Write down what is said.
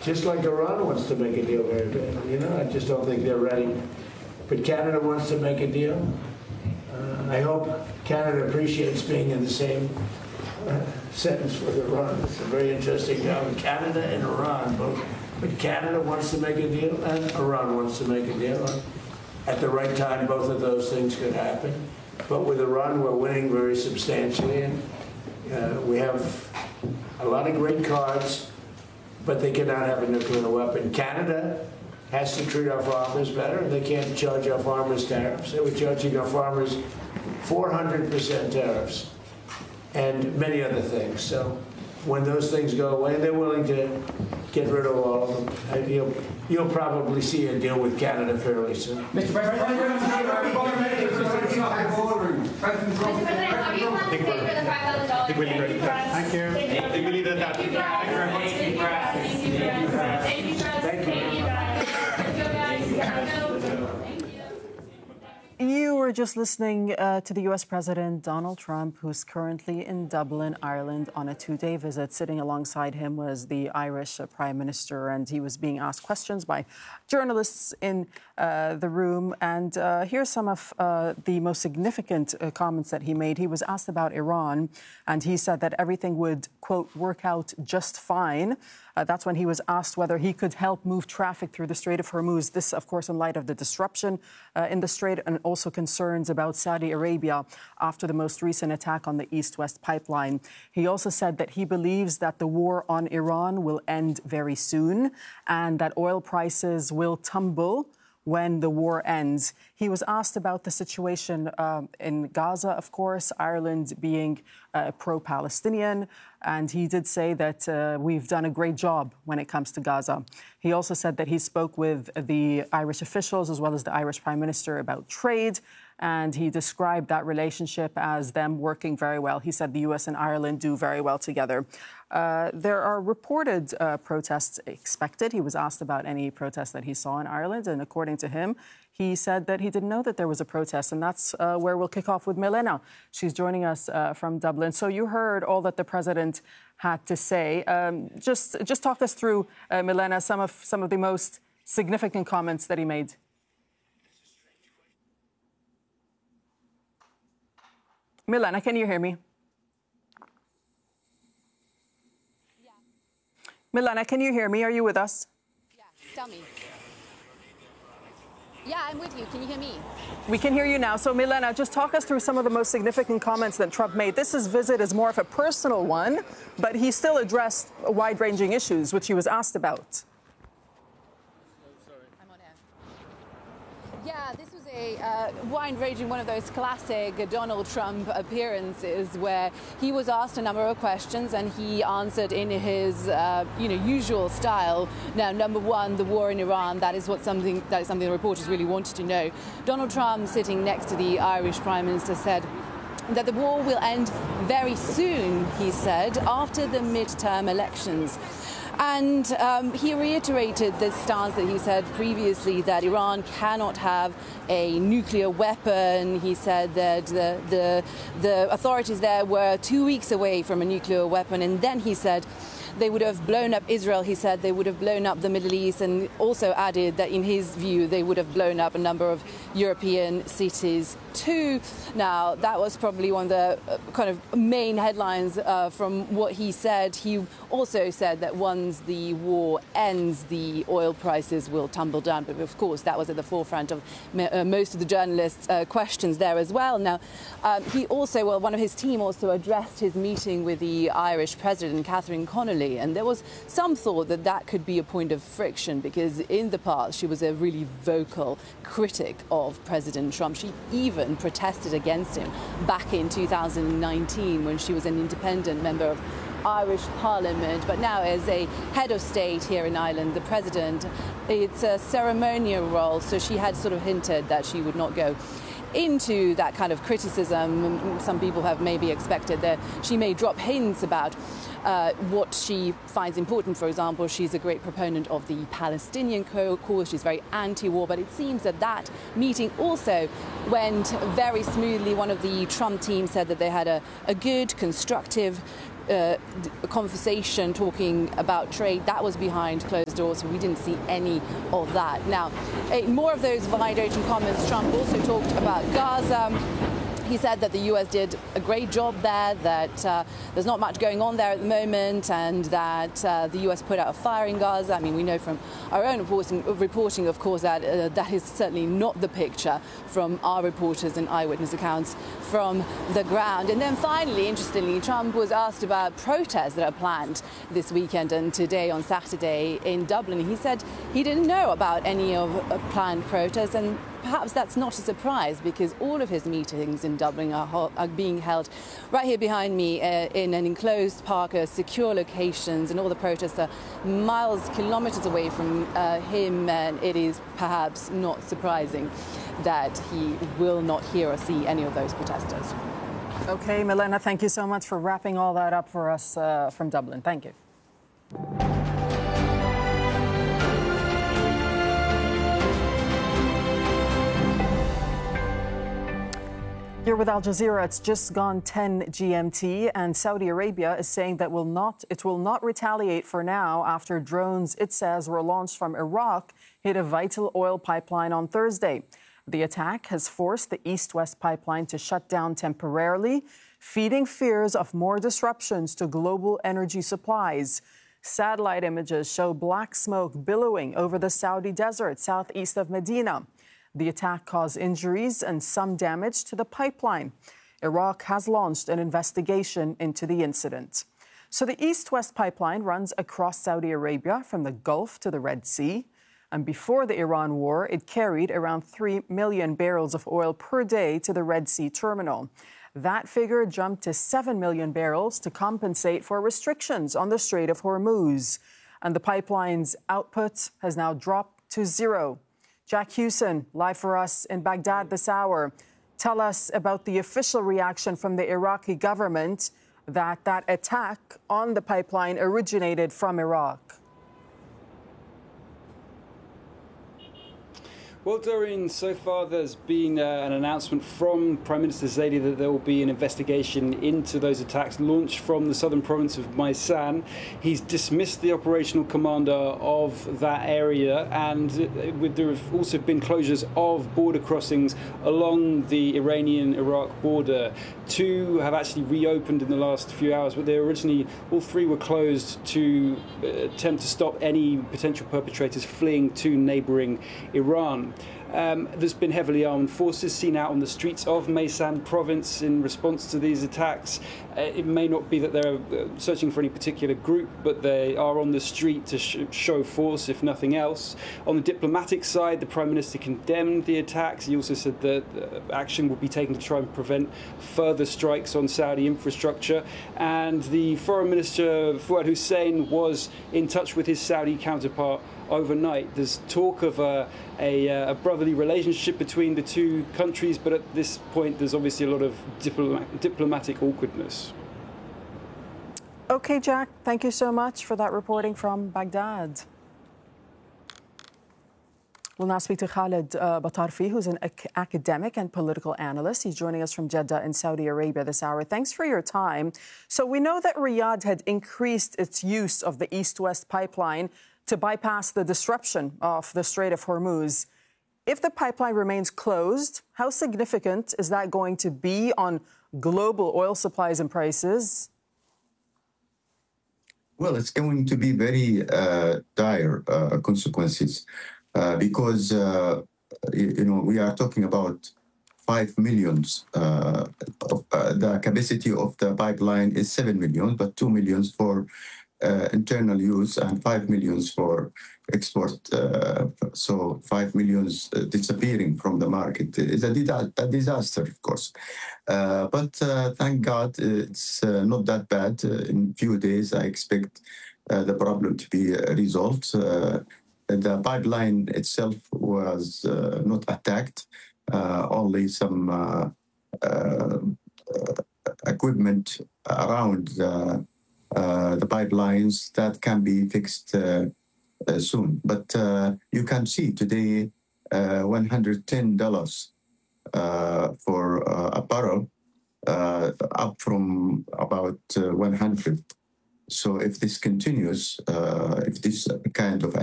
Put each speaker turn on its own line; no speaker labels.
just like Iran wants to make a deal very badly. You know, I just don't think they're ready. But Canada wants to make a deal. I hope Canada appreciates being in the same sentence with Iran. It's a very interesting job. Canada and Iran both. But Canada wants to make a deal, and Iran wants to make a deal. At the right time, both of those things could happen. But with Iran, we're winning very substantially, and we have a lot of great cards, but they cannot have a nuclear weapon. Canada has to treat our farmers better. They can't charge our farmers tariffs. They were charging our farmers 400% tariffs and many other things. So when those things go away, they're willing to get rid of all of them. You'll probably see a deal with Canada fairly soon.
Mr. President,
I think we're ready.
Thank you.
I think we leave it at that. Thank you very much.
Thank you.
You were just listening to the U.S. President Donald Trump, who's currently in Dublin, Ireland, on a 2-day visit. Sitting alongside him was the Irish Prime Minister, and he was being asked questions by journalists in the room. And here's some of the most significant comments that he made. He was asked about Iran, and he said that everything would, quote, work out just fine. That's when he was asked whether he could help move traffic through the Strait of Hormuz. This, of course, in light of the disruption in the strait and also concerns about Saudi Arabia after the most recent attack on the East-West pipeline. He also said that he believes that the war on Iran will end very soon and that oil prices will tumble when the war ends. He was asked about the situation in Gaza, of course, Ireland being pro-Palestinian, and he did say that we've done a great job when it comes to Gaza. He also said that he spoke with the Irish officials as well as the Irish Prime Minister about trade, and he described that relationship as them working very well. He said the U.S. and Ireland do very well together. There are reported protests expected. He was asked about any protests that he saw in Ireland, and according to him, he said that he didn't know that there was a protest, and that's where we'll kick off with Milena. She's joining us from Dublin. So you heard all that the president had to say. Just talk us through, Milena, some of the most significant comments that he made. Milena, can you hear me?
Yeah.
Milena, can you hear me? Are you with us?
Yeah, tell me. Yeah, I'm with you. Can you hear me?
We can hear you now. So, Milena, just talk us through some of the most significant comments that Trump made. This visit is more of a personal one, but he still addressed wide-ranging issues, which he was asked about.
I'm on air. Yeah, this was a wide-ranging, one of those classic Donald Trump appearances where he was asked a number of questions and he answered in his usual style. Now, number one, the war in Iran, that is something the reporters really wanted to know. Donald Trump, sitting next to the Irish Prime Minister, said that the war will end very soon, he said, after the midterm elections. And he reiterated this stance that he said previously, that Iran cannot have a nuclear weapon. He said that the authorities there were 2 weeks away from a nuclear weapon. And then he said they would have blown up Israel. He said they would have blown up the Middle East, and also added that in his view they would have blown up a number of European cities too. Now, that was probably one of the kind of main headlines from what he said. He also said that once the war ends, the oil prices will tumble down. But of course, that was at the forefront of most of the journalists' questions there as well. Now, he also, one of his team also addressed his meeting with the Irish President, Catherine Connolly. And there was some thought that that could be a point of friction, because in the past she was a really vocal critic of President Trump. She even protested against him back in 2019 when she was an independent member of Irish Parliament. But now, as a head of state here in Ireland, the president, it's a ceremonial role, so she had sort of hinted that she would not go into that kind of criticism. Some people have maybe expected that she may drop hints about what she finds important. For example, she's a great proponent of the Palestinian cause. She's very anti-war, but it seems that that meeting also went very smoothly. One of the Trump team said that they had a good, constructive conversation talking about trade, that was behind closed doors, so we didn't see any of that. Now, more of those wide-ranging comments. Trump also talked about Gaza. He said that the US did a great job there, that there's not much going on there at the moment, and that the US put out a fire in Gaza. I mean, we know from our own reporting of course, that that is certainly not the picture from our reporters and eyewitness accounts from the ground. And then finally, interestingly, Trump was asked about protests that are planned this weekend and today on Saturday in Dublin. He said he didn't know about any of planned protests, and perhaps that's not a surprise because all of his meetings in Dublin are being held right here behind me in an enclosed park, secure locations, and all the protests are miles, kilometers away from him, and it is perhaps not surprising that he will not hear or see any of those protesters.
Okay, Milena, thank you so much for wrapping all that up for us from Dublin. Thank you. Here with Al Jazeera, it's just gone 10 GMT, and Saudi Arabia is saying that it will not retaliate for now after drones, it says, were launched from Iraq hit a vital oil pipeline on Thursday. The attack has forced the East-West pipeline to shut down temporarily, feeding fears of more disruptions to global energy supplies. Satellite images show black smoke billowing over the Saudi desert southeast of Medina. The attack caused injuries and some damage to the pipeline. Iraq has launched an investigation into the incident. So the East-West pipeline runs across Saudi Arabia from the Gulf to the Red Sea. And before the Iran war, it carried around 3 million barrels of oil per day to the Red Sea terminal. That figure jumped to 7 million barrels to compensate for restrictions on the Strait of Hormuz. And the pipeline's output has now dropped to zero. Jack Hewson, live for us in Baghdad this hour. Tell us about the official reaction from the Iraqi government that attack on the pipeline originated from Iraq.
Well, Doreen, so far there's been an announcement from Prime Minister Zaidi that there will be an investigation into those attacks launched from the southern province of Maysan. He's dismissed the operational commander of that area, and there have also been closures of border crossings along the Iranian-Iraq border. 2 have actually reopened in the last few hours, but all 3 were closed to attempt to stop any potential perpetrators fleeing to neighbouring Iran. There's been heavily armed forces seen out on the streets of Maysan province in response to these attacks. It may not be that they're searching for any particular group, but they are on the street to show force, if nothing else. On the diplomatic side, the Prime Minister condemned the attacks. He also said that action will be taken to try and prevent further strikes on Saudi infrastructure. And the Foreign Minister, Fuad Hussein, was in touch with his Saudi counterpart overnight. There's talk of a brotherly relationship between the 2 countries, but at this point there's obviously a lot of diplomatic awkwardness.
Okay, Jack, thank you so much for that reporting from Baghdad. We'll now speak to Khalid Batarfi, who's an academic and political analyst. He's joining us from Jeddah in Saudi Arabia this hour. Thanks for your time. So we know that Riyadh had increased its use of the East-West pipeline to bypass the disruption of the Strait of Hormuz. If the pipeline remains closed, how significant is that going to be on global oil supplies and prices?
Well, it's going to be very dire consequences because, we are talking about 5 million. The capacity of the pipeline is 7 million, but 2 million for internal use and 5 million for export. So 5 million disappearing from the market is a disaster, of course. But thank God it's not that bad. In a few days, I expect the problem to be resolved. The pipeline itself was not attacked, only some equipment around the pipelines that can be fixed soon. But you can see today $110 for a barrel up from about 100. So if this continues, if this kind of